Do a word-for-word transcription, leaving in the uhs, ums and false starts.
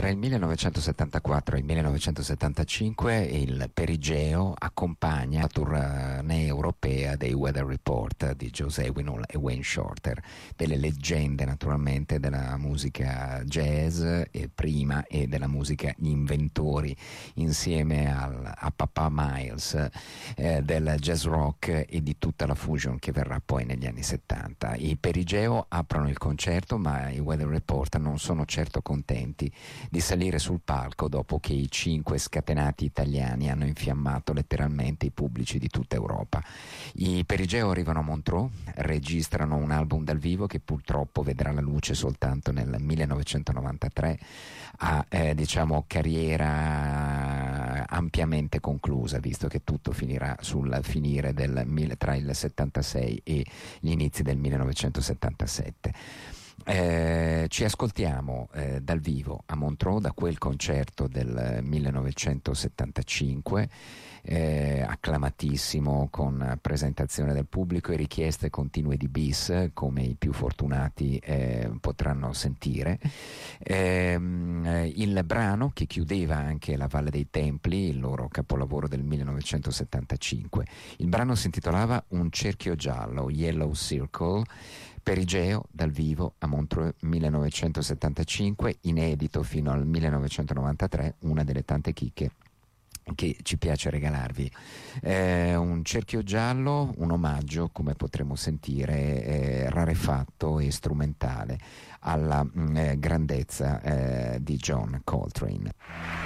tra il millenovecentosettantaquattro e il millenovecentosettantacinque il Perigeo accompagna la tournée europea dei Weather Report di Joe Zawinul e Wayne Shorter, delle leggende naturalmente della musica jazz e prima e della musica inventori insieme al, a Papa Miles eh, del jazz rock e di tutta la fusion che verrà poi negli anni settanta. I Perigeo aprono il concerto, ma i Weather Report non sono certo contenti di salire sul palco dopo che i cinque scatenati italiani hanno infiammato letteralmente i pubblici di tutta Europa. I Perigeo arrivano a Montreux, registrano un album dal vivo che purtroppo vedrà la luce soltanto nel millenovecentonovantatré, a eh, diciamo carriera ampiamente conclusa, visto che tutto finirà sul finire del, tra il settantasei e gli inizi del millenovecentosettantasette. Eh, ci ascoltiamo eh, dal vivo a Montreux da quel concerto del millenovecentosettantacinque, eh, acclamatissimo, con presentazione del pubblico e richieste continue di bis, come i più fortunati eh, potranno sentire. Eh, il brano che chiudeva anche La Valle dei Templi, il loro capolavoro del millenovecentosettantacinque, il brano si intitolava Un cerchio giallo, Yellow Circle. Perigeo dal vivo a Montreux millenovecentosettantacinque, inedito fino al millenovecentonovantatré, una delle tante chicche che ci piace regalarvi. Eh, un cerchio giallo, un omaggio, come potremo sentire, eh, rarefatto e strumentale alla mh, grandezza eh, di John Coltrane.